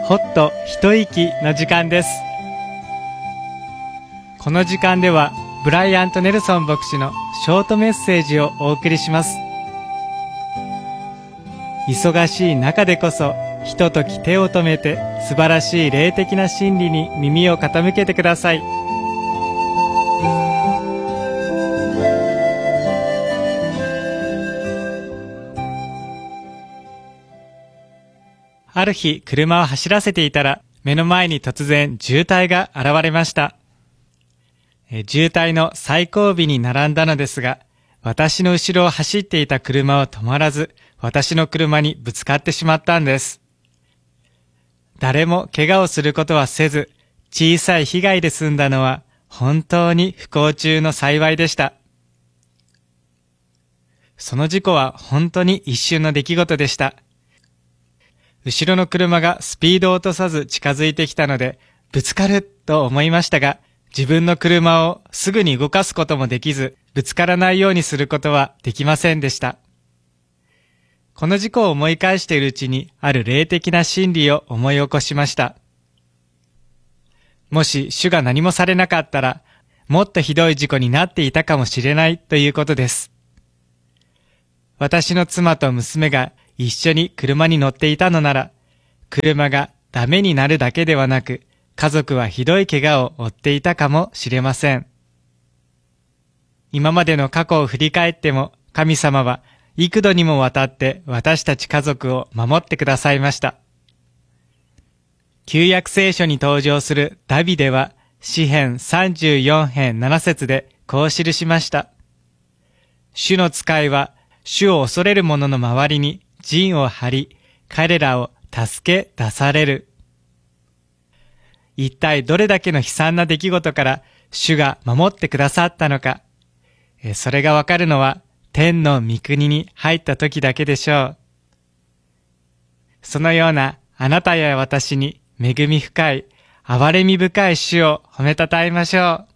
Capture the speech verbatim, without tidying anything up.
ほっと一息の時間です。この時間ではブライアント・ネルソン牧師のショートメッセージをお送りします。忙しい中でこそひととき手を止めて素晴らしい霊的な真理に耳を傾けてください。ある日、車を走らせていたら目の前に突然渋滞が現れました。え渋滞の最後尾に並んだのですが、私の後ろを走っていた車は止まらず、私の車にぶつかってしまったんです。誰も怪我をすることはせず、小さい被害で済んだのは本当に不幸中の幸いでした。その事故は本当に一瞬の出来事でした。後ろの車がスピードを落とさず近づいてきたので、ぶつかると思いましたが、自分の車をすぐに動かすこともできず、ぶつからないようにすることはできませんでした。この事故を思い返しているうちに、ある霊的な真理を思い起こしました。もし主が何もされなかったら、もっとひどい事故になっていたかもしれないということです。私の妻と娘が一緒に車に乗っていたのなら、車がダメになるだけではなく、家族はひどい怪我を負っていたかもしれません。今までの過去を振り返っても、神様は幾度にもわたって私たち家族を守ってくださいました。旧約聖書に登場するダビデは、詩編さんじゅうよん編なな節でこう記しました。主の使いは、主を恐れる者の周りに陣を張り、彼らを助け出される。一体どれだけの悲惨な出来事から主が守ってくださったのか。それがわかるのは天の御国に入った時だけでしょう。そのようなあなたや私に恵み深い、憐れみ深い主を褒めたたえましょう。